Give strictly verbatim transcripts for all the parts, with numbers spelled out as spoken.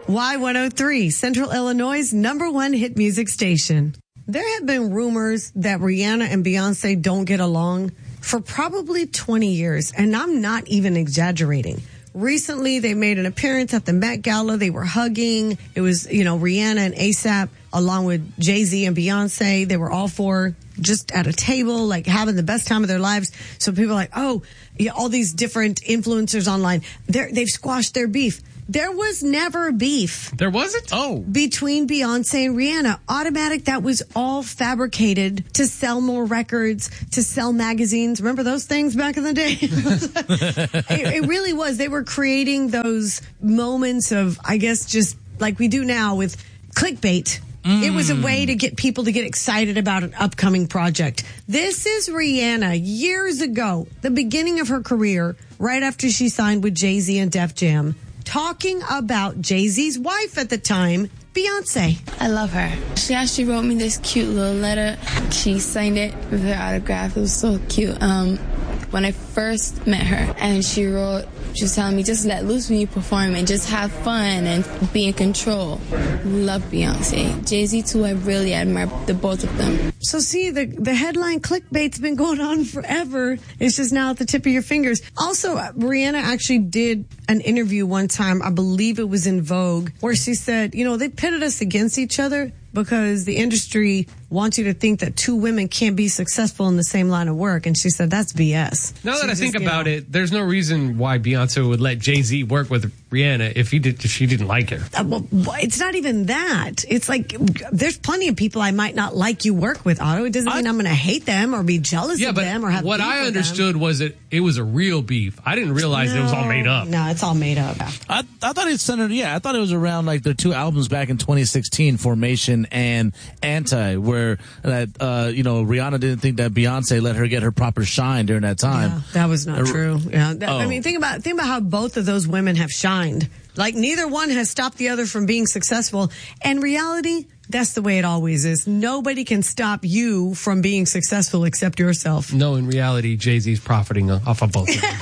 Y one oh three, Central Illinois' number one hit music station. There have been rumors that Rihanna and Beyonce don't get along for probably twenty years, and I'm not even exaggerating. Recently, they made an appearance at the Met Gala. They were hugging. It was, you know, Rihanna and ASAP along with Jay-Z and Beyonce. They were all four just at a table, like having the best time of their lives. So people are like, oh, yeah, all these different influencers online, they're, they've squashed their beef. There was never beef. There wasn't? Oh. Between Beyonce and Rihanna. Automatic, that was all fabricated to sell more records, to sell magazines. Remember those things back in the day? it, it really was. They were creating those moments of, I guess, just like we do now with clickbait. Mm. It was a way to get people to get excited about an upcoming project. This is Rihanna years ago, the beginning of her career, right after she signed with Jay-Z and Def Jam, talking about Jay-Z's wife at the time, Beyonce. I love her. She actually wrote me this cute little letter. She signed it with her autograph. It was so cute. Um, when I first met her, and she wrote, she was telling me, just let loose when you perform and just have fun and be in control. Love Beyonce. Jay-Z too, I really admire the both of them. So see, the, the headline clickbait's been going on forever. It's just now at the tip of your fingers. Also, Rihanna actually did an interview one time, I believe it was in Vogue, where she said, you know, they pitted us against each other because the industry wants you to think that two women can't be successful in the same line of work. And she said, that's B S. Now that she I just, think about know, it, there's no reason why Beyonce would let Jay-Z work with Rihanna if he did, if she didn't like her. Uh, well, it's not even that. It's like, there's plenty of people I might not like you work with, Otto. It doesn't I, mean I'm going to hate them or be jealous yeah, of but them or have what beef I with understood them. was that it was a real beef. I didn't realize no, it was all made up. No, it's all made up. I, I thought it centered, yeah, I thought it was around like their two albums back in twenty sixteen, Formation and Anti, where that, uh, you know, Rihanna didn't think that Beyonce let her get her proper shine during that time. Yeah, that was not uh, true. Yeah, that, oh. I mean, think about think about how both of those women have shined. Like neither one has stopped the other from being successful. And reality, that's the way it always is. Nobody can stop you from being successful except yourself. No, in reality, Jay-Z's profiting off of both of them.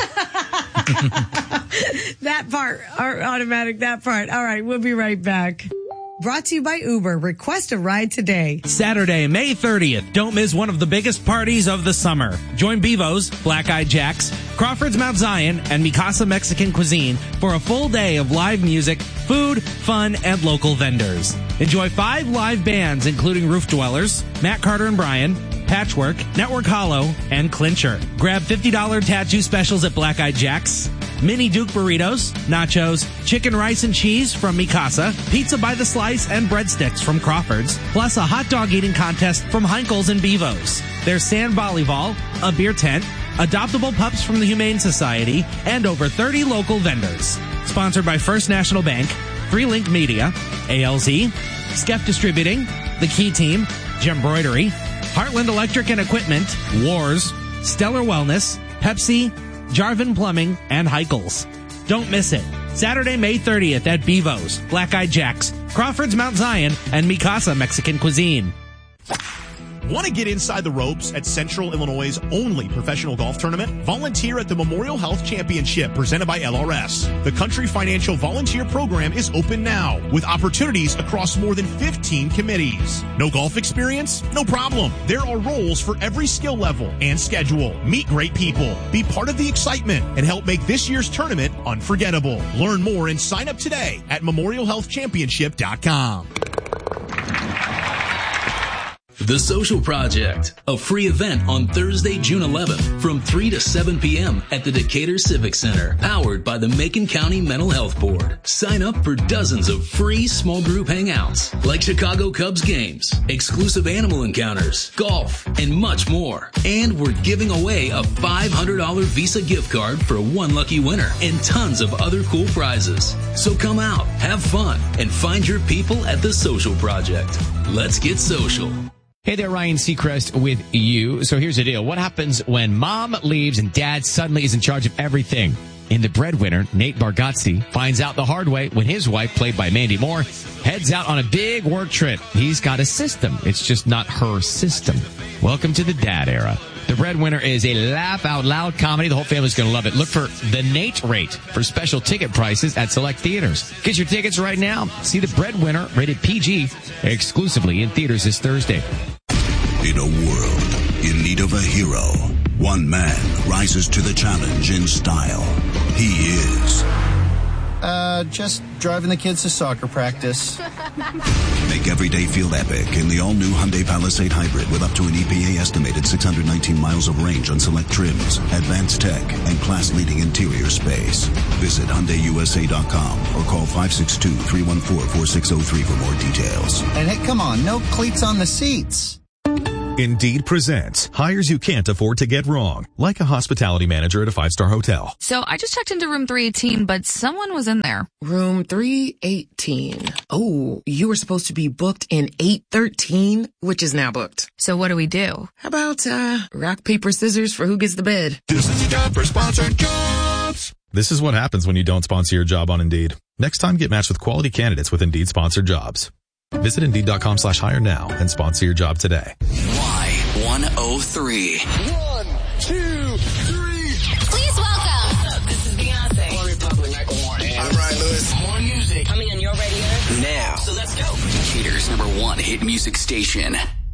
That part, our automatic, that part. All right, we'll be right back. Brought to you by Uber. Request a ride today. Saturday, May thirtieth. Don't miss one of the biggest parties of the summer. Join Bevo's, Black Eyed Jacks, Crawford's Mount Zion, and Mikasa Mexican Cuisine for a full day of live music, food, fun, and local vendors. Enjoy five live bands, including Roof Dwellers, Matt Carter and Brian, Patchwork, Network Hollow, and Clincher. Grab fifty dollars tattoo specials at Black Eyed Jacks, Mini Duke burritos, nachos, chicken rice and cheese from Mikasa, pizza by the slice, and breadsticks from Crawford's, plus a hot dog eating contest from Heinkel's and Bevo's. There's sand volleyball, a beer tent, adoptable pups from the Humane Society, and over thirty local vendors. Sponsored by First National Bank, Freelink Media, A L Z, Skef Distributing, The Key Team, Gembroidery, Heartland Electric and Equipment, Wars, Stellar Wellness, Pepsi, Jarvin Plumbing, and Heichels. Don't miss it. Saturday, May thirtieth at Bevo's, Black Eyed Jacks, Crawford's Mount Zion, and Mikasa Mexican Cuisine. Want to get inside the ropes at Central Illinois' only professional golf tournament? Volunteer at the Memorial Health Championship presented by L R S. The Country Financial Volunteer Program is open now with opportunities across more than fifteen committees. No golf experience? No problem. There are roles for every skill level and schedule. Meet great people. Be part of the excitement and help make this year's tournament unforgettable. Learn more and sign up today at memorial health championship dot com. The Social Project, a free event on Thursday, June eleventh from three to seven p.m. at the Decatur Civic Center, powered by the Macon County Mental Health Board. Sign up for dozens of free small group hangouts like Chicago Cubs games, exclusive animal encounters, golf, and much more. And we're giving away a five hundred dollars Visa gift card for one lucky winner and tons of other cool prizes. So come out, have fun, and find your people at The Social Project. Let's get social. Hey there, Ryan Seacrest with you. So here's the deal. What happens when mom leaves and dad suddenly is in charge of everything? In The Breadwinner, Nate Bargatze finds out the hard way when his wife, played by Mandy Moore, heads out on a big work trip. He's got a system. It's just not her system. Welcome to the dad era. The Breadwinner is a laugh-out-loud comedy. The whole family's going to love it. Look for The Nate Rate for special ticket prices at select theaters. Get your tickets right now. See The Breadwinner, rated P G, exclusively in theaters this Thursday. In a world in need of a hero, one man rises to the challenge in style. He is... Uh, just driving the kids to soccer practice. Make every day feel epic in the all-new Hyundai Palisade Hybrid with up to an E P A estimated six hundred nineteen miles of range on select trims, advanced tech, and class-leading interior space. Visit Hyundai U S A dot com or call five six two, three one four, four six zero three for more details. And hey, come on, no cleats on the seats. Indeed presents hires you can't afford to get wrong, like a hospitality manager at a five-star hotel. So I just checked into room three eighteen, but someone was in there. Room three eighteen. Oh, you were supposed to be booked in eight thirteen, which is now booked. So what do we do? How about, uh, rock, paper, scissors for who gets the bed? This is your job for sponsored jobs. This is what happens when you don't sponsor your job on Indeed. Next time, get matched with quality candidates with Indeed sponsored jobs. Visit Indeed.com slash hire now and sponsor your job today. Y one oh three. One, two, three. Please welcome. This is Beyonce. One Republic, Michael Warren. I'm Ryan Lewis. More music. Coming on your radio. Now. So let's go. Decatur's number one hit music station.